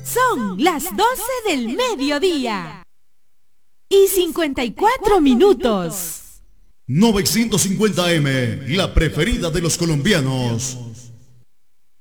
Son las 12 del mediodía y 54 minutos. 950M, la preferida de los colombianos.